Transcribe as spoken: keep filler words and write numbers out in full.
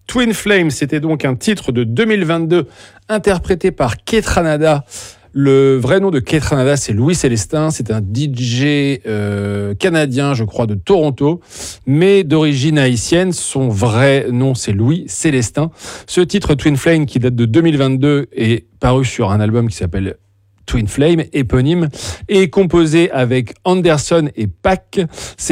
Twin Flame, c'était donc un titre de deux mille vingt-deux interprété par Kaytranada. Le vrai nom de Kaytranada, c'est Louis Célestin. C'est un D J euh, canadien, je crois, de Toronto, mais d'origine haïtienne. Son vrai nom, c'est Louis Célestin. Ce titre Twin Flame, qui date de deux mille vingt-deux, est paru sur un album qui s'appelle Twin Flame, éponyme, et composé avec Anderson et Paak. C'est